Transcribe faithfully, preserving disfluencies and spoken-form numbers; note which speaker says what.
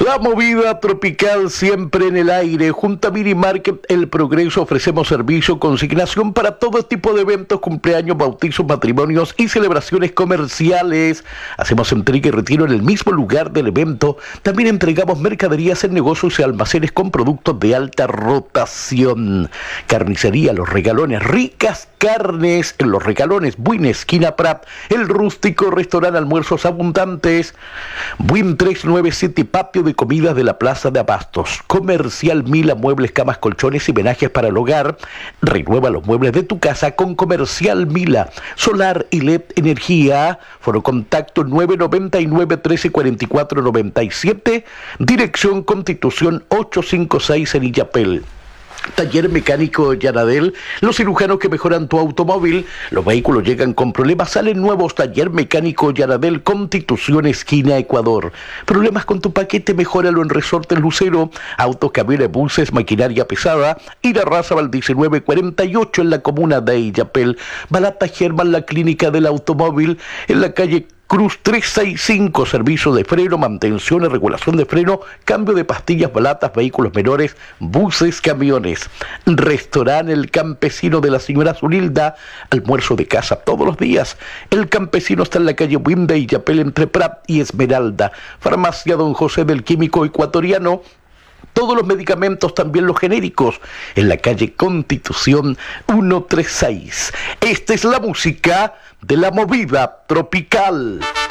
Speaker 1: La movida tropical siempre en el aire. Junto a Mini Market El Progreso ofrecemos servicio, consignación para todo tipo de eventos, cumpleaños, bautizos, matrimonios y celebraciones comerciales. Hacemos entrega y retiro en el mismo lugar del evento. También entregamos mercaderías en negocios y almacenes con productos de alta rotación. Carnicería Los Regalones, ricas carnes en Los Regalones, Buin, esquina Prat. El Rústico, restaurante, almuerzos abundantes. Buin trescientos noventa y siete, patio de comidas de la Plaza de Abastos. Comercial Mila, muebles, camas, colchones y menajes para el hogar. Renueva los muebles de tu casa con Comercial Mila. Solar y L E D energía. Foro contacto nueve noventa y nueve, trece cuarenta y cuatro, noventa y siete. Dirección Constitución ochocientos cincuenta y seis en Illapel. Taller Mecánico Yanadel, los cirujanos que mejoran tu automóvil. Los vehículos llegan con problemas, salen nuevos. Taller Mecánico Yanadel, Constitución, esquina Ecuador. Problemas con tu paquete, mejóralo en Resortes Lucero. Autos, camiones, buses, maquinaria pesada. Ira Razabal diecinueve cuarenta y ocho en la comuna de Illapel. Balata Germán, la clínica del automóvil, en la calle Cruz trescientos sesenta y cinco, servicio de freno, mantención y regulación de freno, cambio de pastillas, balatas, vehículos menores, buses, camiones. Restaurante El Campesino de la señora Zunilda, almuerzo de casa todos los días. El Campesino está en la calle Wimbe y Yapel entre Prat y Esmeralda. Farmacia Don José del Químico Ecuatoriano. Todos los medicamentos, también los genéricos, en la calle Constitución ciento treinta y seis. Esta es la música de la movida tropical.